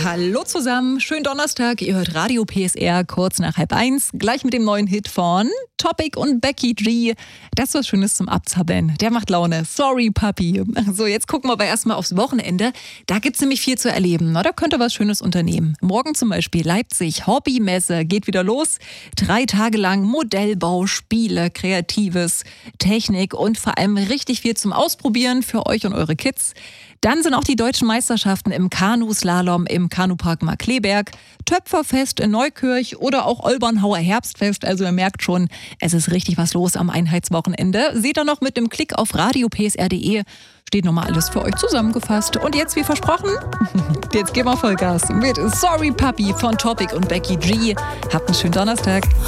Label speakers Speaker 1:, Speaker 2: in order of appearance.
Speaker 1: Hallo zusammen, schönen Donnerstag. Ihr hört Radio PSR kurz nach 12:30. Gleich mit dem neuen Hit von Topic und Becky G. Das ist was Schönes zum Abzappeln. Der macht Laune. Sorry, Papi. So, jetzt gucken wir aber erstmal aufs Wochenende. Da gibt's nämlich viel zu erleben. Na, da könnt ihr was Schönes unternehmen. Morgen zum Beispiel Leipzig Hobbymesse geht wieder los. 3 Tage lang Modellbau, Spiele, Kreatives, Technik und vor allem richtig viel zum Ausprobieren für euch und eure Kids. Dann sind auch die deutschen Meisterschaften im Kanuslalom im Kanupark Markkleeberg, Töpferfest in Neukirch oder auch Olbernhauer Herbstfest. Also ihr merkt schon, es ist richtig was los am Einheitswochenende. Seht ihr noch mit dem Klick auf radiopsr.de. Steht nochmal alles für euch zusammengefasst. Und jetzt, wie versprochen, jetzt geben wir Vollgas mit Sorry Papi von Topic und Becky G. Habt einen schönen Donnerstag.